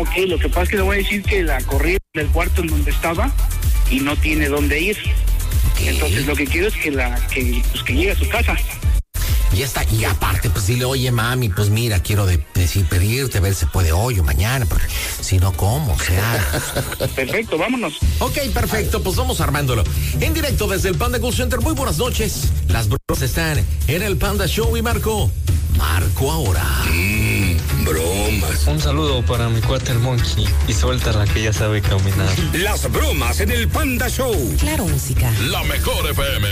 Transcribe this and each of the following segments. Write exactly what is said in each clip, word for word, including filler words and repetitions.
ok, lo que pasa es que le voy a decir que la corrí del cuarto en donde estaba y no tiene dónde ir. Okay. Entonces lo que quiero es que la que, pues, que llegue a su casa. Ya está, y aparte, pues dile, oye, mami, pues mira, quiero de, decir, pedirte, a ver si se puede hoy o mañana, porque si no, ¿cómo? O sea... Perfecto, vámonos. Ok, perfecto, pues vamos armándolo. En directo desde el Panda Cool Center, muy buenas noches. Las bromas están en el Panda Show y Marco. Marco ahora. Mmm, bromas. Un saludo para mi cuate el Monkey y suéltala que ya sabe caminar. Las bromas en el Panda Show. Claro, música. La mejor F M.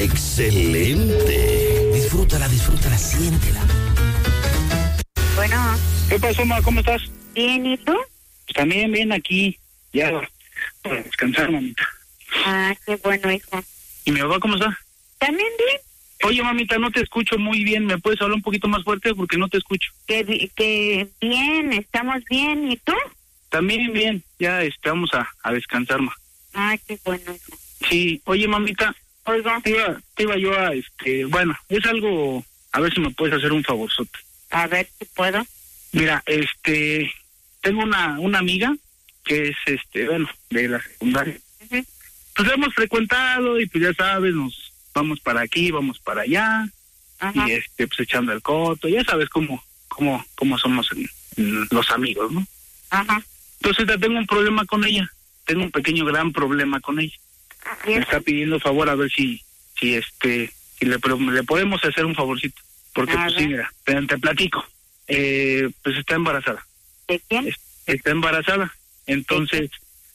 Excelente. Disfrútala, disfrútala, siéntela. Bueno. ¿Qué pasó, ma? ¿Cómo estás? Bien, ¿y tú? Pues también bien aquí, ya para descansar, mamita. Ah, qué bueno, hijo. ¿Y mi papá cómo está? También bien. Oye, mamita, no te escucho muy bien. ¿Me puedes hablar un poquito más fuerte? Porque no te escucho. Que, que bien, estamos bien. ¿Y tú? También bien. Ya este, vamos a, a descansar, ma. Ah, qué bueno, hijo. Sí. Oye, mamita. Oiga. Te iba, te iba yo a, este, bueno, es algo, a ver si me puedes hacer un favorzote. A ver si puedo. Mira, este, tengo una, una amiga que es, este, bueno, de la secundaria. Uh-huh. Pues la hemos frecuentado y pues ya sabes, nos vamos para aquí, vamos para allá. Ajá. Y este, pues echando el coto, ya sabes cómo, cómo, cómo somos en, en los amigos, ¿no? Ajá. Entonces ya tengo un problema con ella, tengo un pequeño gran problema con ella. Me está pidiendo favor a ver si, si este, si le, le podemos hacer un favorcito. Porque a pues ver. sí, mira, te, te platico. Eh, pues está embarazada. ¿De quién? Está embarazada. Entonces,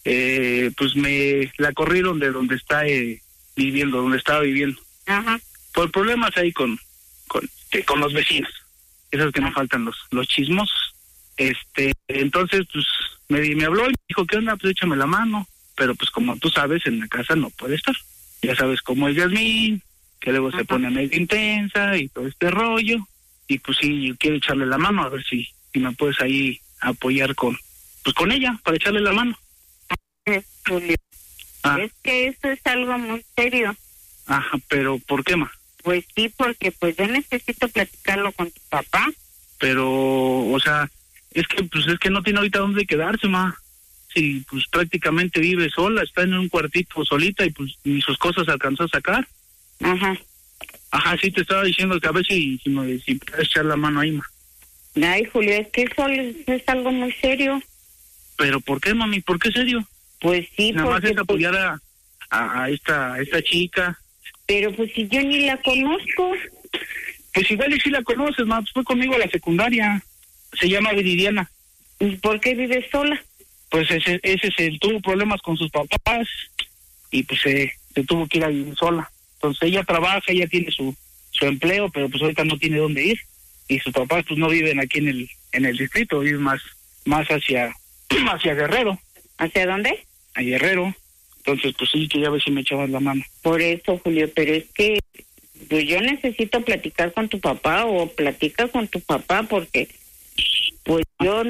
eh, pues me la corrieron de donde está eh, viviendo, donde estaba viviendo. Ajá. Por problemas ahí con, con, eh, con los vecinos. Esos que no faltan, los, los chismosos. Este, entonces, pues, me, me habló y me dijo, ¿qué onda? Pues échame la mano. Pero pues como tú sabes, en la casa no puede estar. Ya sabes cómo es Yasmín, que luego Ajá. se pone medio intensa y todo este rollo. Y pues sí, yo quiero echarle la mano, a ver si, si me puedes ahí apoyar con, pues con ella, para echarle la mano. Es, Julio. Ah. Es que eso es algo muy serio. Ajá, pero ¿por qué, ma? Pues sí, porque pues yo necesito platicarlo con tu papá. Pero, o sea, es que pues es que no tiene ahorita dónde quedarse, ma. Sí, pues prácticamente vive sola, está en un cuartito solita y pues ni sus cosas alcanzó a sacar. Ajá. Ajá, sí te estaba diciendo que a ver si, si me si puedes echar la mano ahí, ma. Ay, Julio, es que eso es, es algo muy serio. ¿Pero por qué, mami? ¿Por qué serio? Pues sí, nada porque... más es apoyar a, a, a esta a esta chica. Pero pues si yo ni la conozco. Pues igual y si la conoces, ma, pues fue conmigo a la secundaria. Se llama Viridiana. ¿Y por qué vive sola? Pues ese, ese se tuvo problemas con sus papás y pues se, se tuvo que ir a vivir sola. Entonces ella trabaja, ella tiene su, su empleo, pero pues ahorita no tiene dónde ir. Y sus papás pues no viven aquí en el en el distrito, viven más más hacia hacia Guerrero. ¿Hacia dónde? A Guerrero. Entonces pues sí, que ya ves si me echabas la mano. Por eso, Julio, pero es que pues yo necesito platicar con tu papá o platica con tu papá porque pues yo,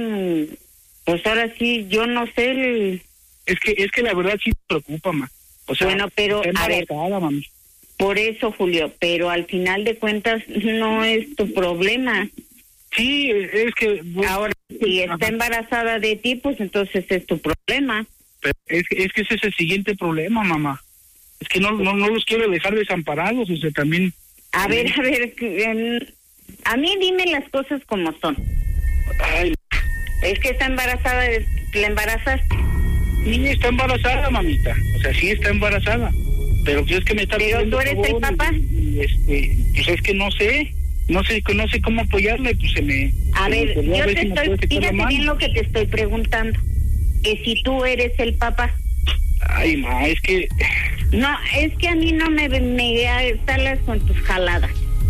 pues ahora sí, yo no sé el... Es que es que la verdad sí me preocupa, ma. O sea, bueno, pero a ver, mami. Por eso, Julio, pero al final de cuentas no es tu problema. Sí, es que... Bueno, ahora, si está ajá. embarazada de ti, pues entonces es tu problema. Pero es, es que ese es el siguiente problema, mamá. Es que no no, no los quiero dejar desamparados, o sea, también... A ver, a ver, eh, a mí dime las cosas como son. Ay. Es que está embarazada, ¿la embarazaste? Sí, está embarazada, mamita. O sea, sí está embarazada. Pero pues es que me está Pero tú eres el papá. Y, este, pues es que no sé, no sé, no sé cómo apoyarle, pues se me... A se ver, me yo a ver te si estoy, fíjate bien lo que te estoy preguntando. Que si tú eres el papá. Ay, ma, es que... No, es que a mí no me, me salas con tus jaladas.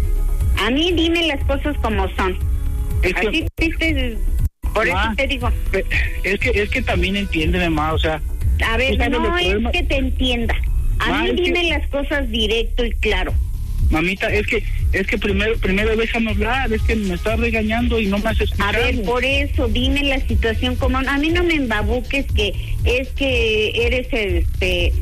A mí dime las cosas como son. Es que, así viste, por ma, eso te digo. Es que, es que también entiéndeme, ma, o sea... A ver, no es que te entienda. A ma, mí dime que... las cosas directo y claro. Mamita, es que es que primero primero déjame hablar, es que me estás regañando y no me has escuchado. A ver, por eso, dime la situación como... A mí no me embabuques que es que eres este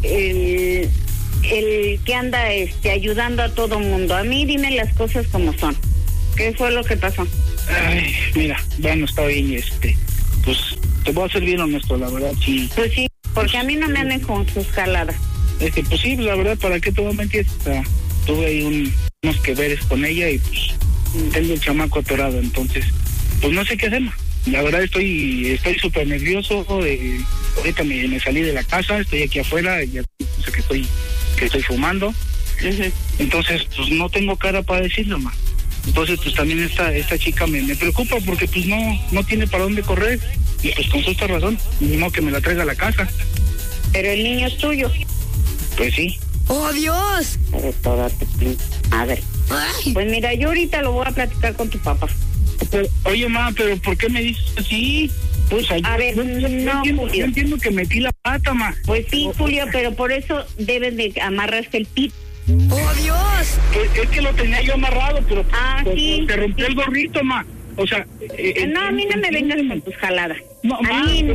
el, el que anda este ayudando a todo mundo. A mí dime las cosas como son. ¿Qué fue lo que pasó? Ay, mira, bueno, está bien, este, pues te voy a ser bien honesto, la verdad, sí. Pues sí, porque a mí no me anden con sus caladas. Este, pues sí, la verdad, ¿para qué te voy a mentir? O sea, tuve ahí un, unos que veres con ella y pues tengo el chamaco atorado, entonces, pues no sé qué hacer. La verdad estoy estoy súper nervioso, eh, ahorita me, me salí de la casa, estoy aquí afuera, ya sé que estoy, que estoy fumando, uh-huh. Entonces, pues no tengo cara para decirlo, ma. Entonces, pues también esta esta chica me, me preocupa porque pues no no tiene para dónde correr y pues con justa razón, ni modo que me la traiga a la casa. Pero el niño es tuyo. Pues sí. ¡Oh, Dios! Pero toda tu madre. Ay. Pues mira, yo ahorita lo voy a platicar con tu papá. Pero, oye, ma, pero ¿por qué me dices así? Pues, a yo, ver, yo, no, yo entiendo, Julio. Yo entiendo que metí la pata, ma. Pues sí, Julio, pero por eso debes de amarrarse el pit. ¡Oh, Dios! Es, es que lo tenía yo amarrado, pero ah, pero, sí, te rompió sí. el gorrito, ma. O sea... Eh, no, a mí no me vengas con tus jaladas. No, a ma, mí...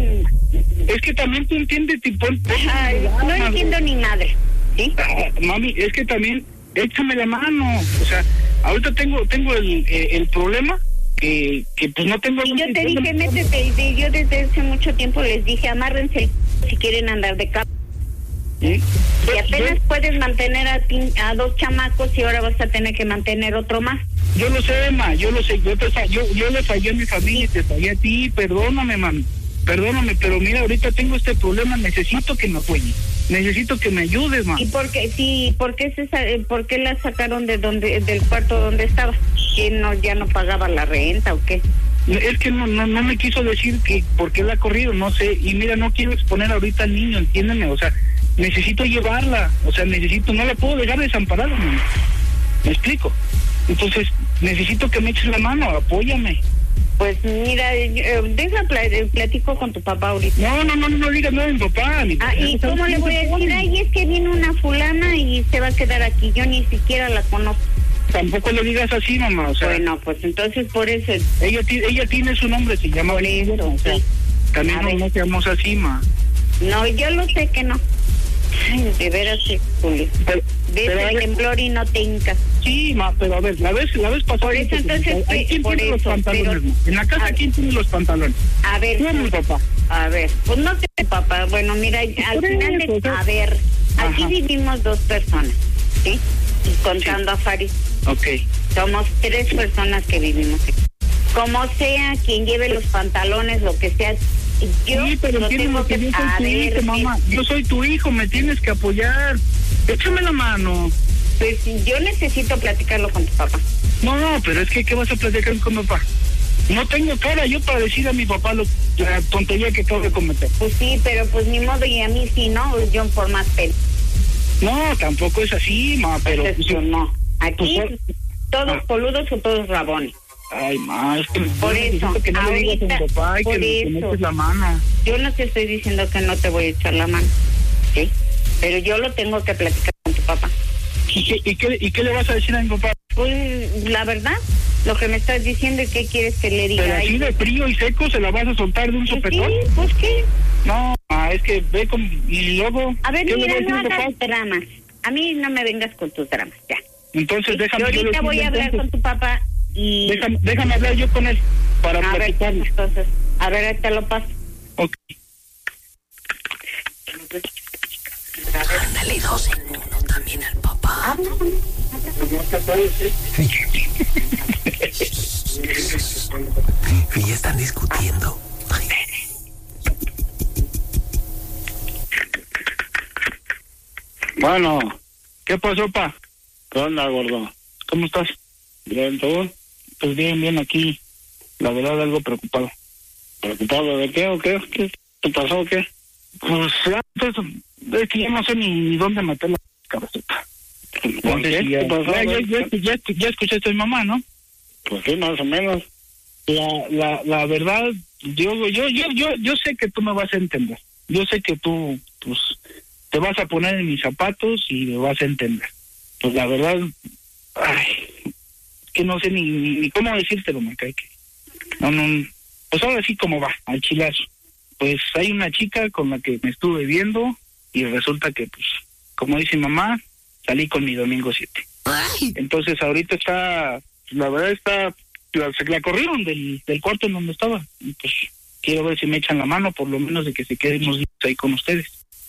es que también tú entiendes, tipo... Ay, no ma, entiendo ni madre, ¿sí? Ah, mami, es que también, échame la mano. O sea, ahorita tengo tengo el, eh, el problema que, que pues no tengo... Y yo te dije, métete, y yo desde hace mucho tiempo les dije, amárrense si quieren andar de capa. ¿Sí? Y apenas yo, puedes mantener a, ti, a dos chamacos y ahora vas a tener que mantener otro más. Yo lo sé, ma, yo lo sé, yo te, yo, yo le fallé a mi familia y te fallé a ti, perdóname, mami, perdóname, pero mira, ahorita tengo este problema, necesito que me apoyes, necesito que me ayudes, ma. ¿Y por qué, sí, por qué, se, por qué la sacaron de donde, del cuarto donde estaba? ¿Que no, ya no pagaba la renta o qué? Es que no, no, no me quiso decir que por qué la ha corrido, no sé, y mira, no quiero exponer ahorita al niño, entiéndeme, o sea, necesito llevarla, o sea, necesito, no la puedo dejar desamparada, ¿me, ¿me explico? Entonces, necesito que me eches la mano, apóyame. Pues mira, eh, deja, platico con tu papá ahorita. No, no, no, no digas nada de mi papá. Ni ah, ¿y cómo le voy a decir? Ay, es que viene una fulana y se va a quedar aquí, yo ni siquiera la conozco. Tampoco le digas así, mamá, o sea... Bueno, pues entonces por eso... Ella, ella tiene su nombre, se llama... Por eso, o sea, sí. También no nos llamamos así, ma. No, yo lo sé que no. Ay, de veras, Julio. Ves el temblor y no te hincas. Sí, ma, pero a ver, la vez, la vez pasada... Por eso, entonces, ¿hay quién por tiene eso, los pantalones? pero, En la casa, a, ¿quién tiene los pantalones? A ver... ¿Tú o mi papá? A ver, pues no sé, papá. Bueno, mira, al por final eso, de... o sea, A ver, aquí ajá. vivimos dos personas, ¿sí? Y contando sí. a Faris. Ok. Somos tres personas que vivimos aquí. Como sea, quien lleve los pantalones, lo que sea... Yo sí, pero lo tengo que... que yo soy a tu ver, hijo, mamá. Yo soy tu hijo, me tienes que apoyar. Échame la mano. Pues yo necesito platicarlo con tu papá. No, no, pero es que, ¿qué vas a platicar con mi papá? No tengo cara yo para decir a mi papá lo, la tontería que acabo de cometer. Pues sí, pero pues ni modo, y a mí sí, ¿no? Yo por más pena. No, tampoco es así, ma, pero... Pues eso, no. Aquí pues, todos ah. poludos o todos rabones. Ay, ma, es que... Por eso, que no ahorita, le digas a mi papá y por que, eso, que me eches la mano. Yo no te estoy diciendo que no te voy a echar la mano, ¿sí? Pero yo lo tengo que platicar con tu papá. ¿Y qué, y qué, y qué le vas a decir a mi papá? Pues, la verdad, lo que me estás diciendo es que quieres que le diga. Pero así de frío y seco se la vas a soltar de un pues sopetón. Sí, pues qué. No, ma, es que ve con... Y luego... A ver, ¿qué mira, le voy a no decir a mi hagas papá? dramas. A mí no me vengas con tus dramas, ya. Entonces, déjame... Yo ahorita voy a hablar entonces. con tu papá y... Déjame, déjame hablar yo con él para a ver, platicarle. entonces, a ver, ahí te lo paso. Ok. Ándale, dos en uno también al papá. Y ya están discutiendo. Bueno, ¿qué pasó, pa? ¿Qué onda, gordo? ¿Cómo estás? Bien, ¿tú? Pues bien, bien, aquí. La verdad, algo preocupado. ¿Preocupado de qué o qué? ¿Qué te pasó o qué? Pues, pues, es que ya no sé ni, ni dónde meter la cabecita. ¿Por qué? Ya, ¿Qué pasó? ya, ya, ya, ya, ya escuchaste a mi mamá, ¿no? Pues sí, más o menos. La, la, la verdad, yo, yo, yo, yo, yo sé que tú me vas a entender. Yo sé que tú, pues, te vas a poner en mis zapatos y me vas a entender. Pues la verdad, ay, que no sé ni, ni, ni cómo decírtelo, me cae que. No, no, pues ahora sí como va, al chilazo. Pues hay una chica con la que me estuve viendo y resulta que, pues, como dice mamá, salí con mi domingo siete. Ay. Entonces ahorita está, la verdad está, la, se la corrieron del, del cuarto en donde estaba. Y pues quiero ver si me echan la mano, por lo menos de que se queden unos días ahí con ustedes.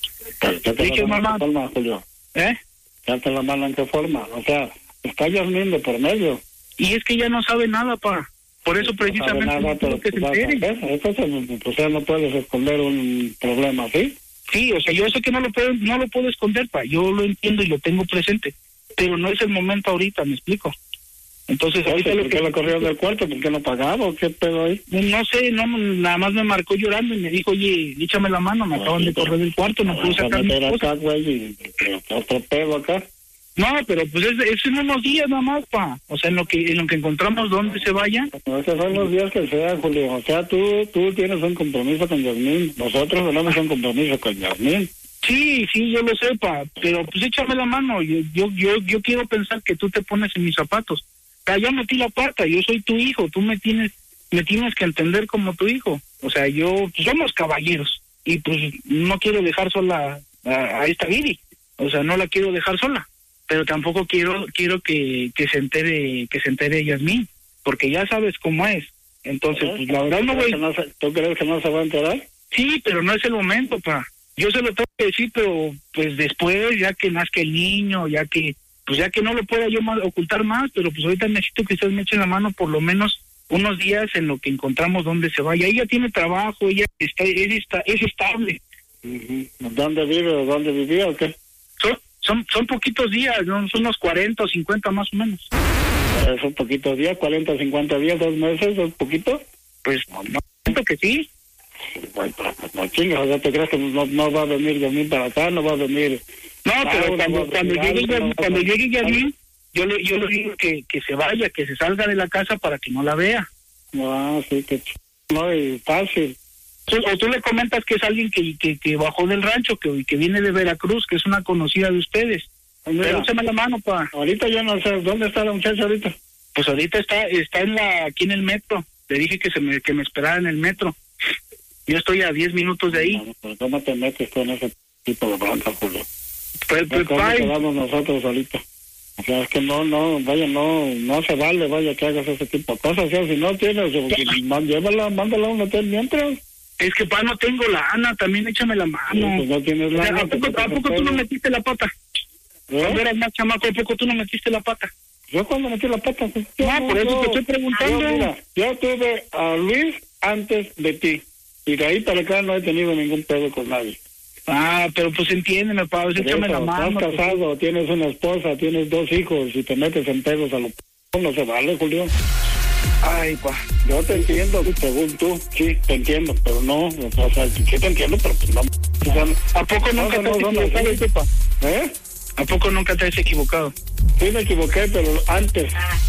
¿Ya te Dije, la mano mamá. en qué forma, Julio? ¿Eh? ¿Ya te la mano en qué forma? O sea, está Yasmín de por medio. Y es que ya no sabe nada, pa. Por eso precisamente No sabe nada, no pero quiero que se pues, vas a entere. hacer. Entonces, o sea, no puedes esconder un problema, ¿sí? Sí, o sea, yo sé que no lo puedo, no lo puedo esconder, pa. Yo lo entiendo y lo tengo presente. Pero no es el momento ahorita, ¿me explico? Entonces, ahorita ¿Por lo qué que lo corrieron del cuarto? ¿Por qué no pagaba? ¿O qué pedo ahí? no sé, no, nada más me marcó llorando y me dijo, oye, échame la mano, me acaban de correr del cuarto, no pude Vamos a sacar mis meter cosas. acá, güey, y y otro pedo acá. No, pero pues es, es en unos días nada más, pa. O sea, en lo que en lo que encontramos dónde se vaya. No, esos son los días que sea, Julio. O sea, tú tú tienes un compromiso con Yasmín. Nosotros tenemos un compromiso con Yasmín. Sí, sí, yo lo sé, pa. Pero pues échame la mano. Yo, yo, yo, yo quiero pensar que tú te pones en mis zapatos. O sea, ya metí la pata, yo soy tu hijo, tú me tienes, me tienes que entender como tu hijo. O sea, yo, pues, somos caballeros. Y pues no quiero dejar sola a, a esta Viri. O sea, no la quiero dejar sola. Pero tampoco quiero quiero que, que se entere que se entere Yasmín, porque ya sabes cómo es. Entonces, pues la verdad no voy. No se, ¿Tú crees que no se va a enterar? Sí, pero no es el momento, pa. Yo se lo tengo que decir, pero pues después, ya que nazca el niño, ya que pues ya que no lo pueda yo más, ocultar más, pero pues ahorita necesito que ustedes me echen la mano por lo menos unos días en lo que encontramos dónde se vaya. Ella tiene trabajo, ella está es, está, es estable. Uh-huh. ¿Dónde vive o dónde vivía o qué? Son son son poquitos días, ¿no? Son unos cuarenta o cincuenta más o menos. Son poquitos días, cuarenta, cincuenta días, dos meses, ¿es poquito? Pues no, siento que sí. Bueno, pues no chingas, o sea, ¿te crees que no, no va a venir Yasmín para acá? No va a venir... No, pero Laura, cuando, no, cuando Laura, llegue, no, cuando no, llegue no. Yasmín, yo le, yo le digo que, que se vaya, que se salga de la casa para que no la vea. Ah, sí, que ch... no, y fácil. Tú- O tú le comentas que es alguien que, que, que bajó del rancho, que, que viene de Veracruz, que es una conocida de ustedes. Mira, Pero échame la mano, pa. ahorita yo no sé, ¿dónde está la muchacha ahorita? Pues ahorita está está en la aquí en el metro. Le dije que se me que me esperara en el metro. Yo estoy a diez minutos de ahí. Bueno, pues ¿cómo te metes con ese tipo de bronca, Julio? Pues, pues, ¿Cómo pa, quedamos nosotros ahorita? O sea, es que no, no, vaya, no, no se vale, vaya, que hagas ese tipo de cosas. O sea, si no tienes, o si, man- llévala, mándala a un hotel mientras. es que pa, no tengo la Ana, también échame la Sí, mano. pues no tienes O sea, lana, ¿A poco, pues, ¿a poco tú no metiste la pata? Cuando ¿Eh? eras más chamaco, ¿a poco tú no metiste la pata? Yo cuando metí la pata, pues, yo, No, por eso yo- te estoy preguntando. Yo, mira, yo tuve a Luis antes de ti. Y de ahí para acá no he tenido ningún pedo con nadie. Ah, pero pues entiéndeme, pa, pues, Por échame eso, la mano. estás pues. casado, tienes una esposa, tienes dos hijos y te metes en pedos a lo p... no se vale, Julio. Ay, pa. Yo te entiendo, según tú, sí, te entiendo, pero no, o sea, sí te entiendo, pero pues no. O sea, ¿A poco nunca no, te has no, no, equivocado, sí. pa? ¿Eh? ¿A poco nunca te has equivocado? Sí me equivoqué, pero antes,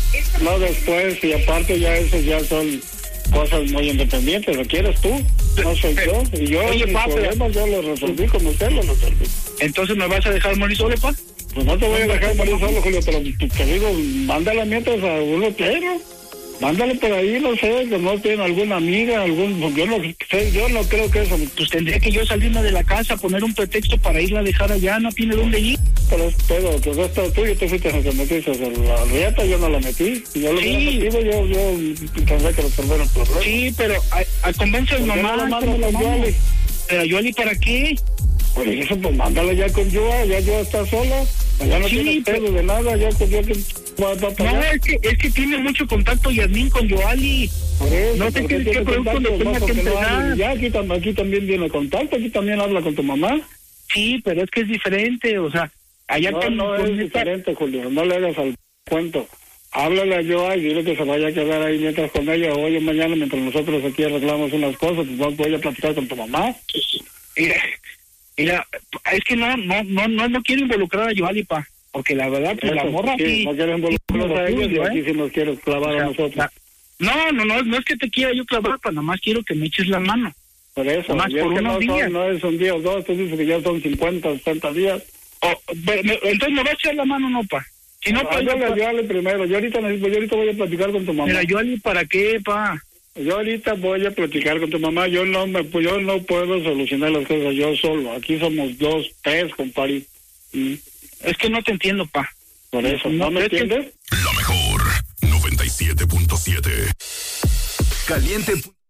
no después, y aparte ya esos ya son cosas muy independientes, ¿lo quieres tú? No soy yo, y yo Oye, mis pa, pero- problemas yo los resolví como usted los resolví. Entonces me vas a dejar morir solo, pa. Pues no te voy a dejar morir solo, Julio, pero te digo, mándala mientras a un hotelero. Mándale por ahí, no sé, que no tiene alguna amiga, algún... Yo no sé, yo no creo que eso... Pues tendría que yo salirme de la casa, poner un pretexto para irla a dejar allá, no tiene dónde ir. Pero, pero, pues esto tuyo, tú fuiste el que metiste en la rieta, yo no la metí. Si yo lo Sí. hubiera metido, yo, yo tendría que resolver el problema. Sí, pero a, a convence a mi ¿Por qué mamá. no lo échame mandas la con mano. Yoli? Pero Yoli, ¿para qué? Por eso, pues mándala ya con Joa, ya Joa está sola. Ya no Sí, tiene pero- pedo de nada, ya con Joa que va, va para No, allá. es que, es que tiene mucho contacto Yasmín con Yoali. Por eso, no sé ¿por qué- qué qué tiene producto contacto? le tenga No, que porque no entregar. habla. Ya aquí, tam- aquí también tiene contacto, aquí también habla con tu mamá. Sí, pero es que es diferente, o sea, allá No, con, no con es esta- diferente, Julio, no le hagas al cuento. Háblale a Joa y dile que se vaya a quedar ahí mientras con ella, hoy o mañana, mientras nosotros aquí arreglamos unas cosas, pues voy a platicar con tu mamá. Mira, mira, es que no, no, no, no, no quiero involucrar a Yoali, pa, porque la verdad, pues la Eso, morra sí, sí. no quieren involucrar a ellos y ¿eh? aquí sí nos quieres clavar O sea, a nosotros. la- No, no, no, no es que te quiera yo clavar, pa, nada más quiero que me eches la mano. Por eso, nomás y es por que unos no, son- días. no es un día o dos, tú dices que ya son cincuenta, sesenta días. O- pero me- entonces me va a echar la mano, no, pa. Si no, pa, Háblale yo, a pa- Yoali primero, yo ahorita, necesito- yo ahorita voy a platicar con tu mamá. mira, Yoali, ¿para qué, pa? Yo ahorita voy a platicar con tu mamá, yo no me pues, yo no puedo solucionar las cosas yo solo, aquí somos dos, tres, compadre. Mm, Es que no te entiendo, pa. Por eso, ¿no, No, me es que- entiendes? La mejor noventa y siete punto siete. Caliente.